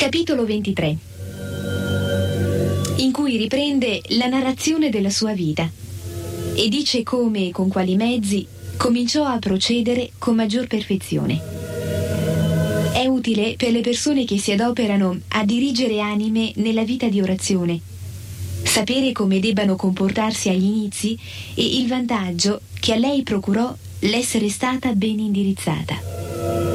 Capitolo 23, in cui riprende la narrazione della sua vita e dice come e con quali mezzi cominciò a procedere con maggior perfezione. È utile per le persone che si adoperano a dirigere anime nella vita di orazione sapere come debbano comportarsi agli inizi e il vantaggio che a lei procurò l'essere stata ben indirizzata.